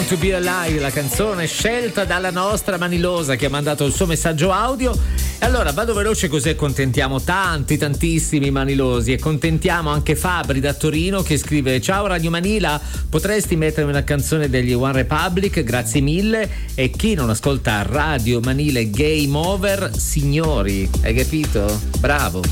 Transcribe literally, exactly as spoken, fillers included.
to Be Alive, la canzone scelta dalla nostra Manilosa che ha mandato il suo messaggio audio. E allora vado veloce così accontentiamo tanti tantissimi manilosi e contentiamo anche Fabri da Torino che scrive: ciao Radio Manila, potresti mettermi una canzone degli One Republic, grazie mille. E chi non ascolta Radio Manila Game Over, signori, hai capito? Bravo.